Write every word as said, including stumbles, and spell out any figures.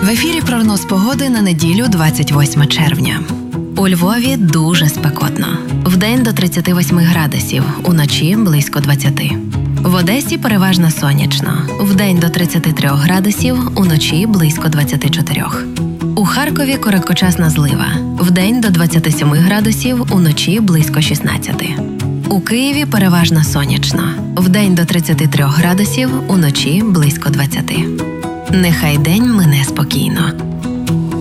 В ефірі прогноз погоди на неділю двадцять восьме червня. У Львові дуже спекотно. Вдень до тридцяти восьми градусів, уночі близько двадцяти. В Одесі переважно сонячно. Вдень до тридцяти трьох градусів, уночі близько двадцяти чотирьох. У Харкові короткочасна злива. Вдень до двадцяти семи градусів, уночі близько шістнадцяти. У Києві переважно сонячно. Вдень до тридцяти трьох градусів, уночі близько двадцяти. Нехай день мине спокійно.